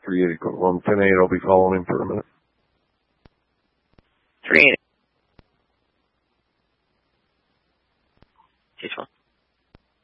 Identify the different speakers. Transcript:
Speaker 1: 380. Well, 10-8, I'll be following him for a minute.
Speaker 2: 380. 212.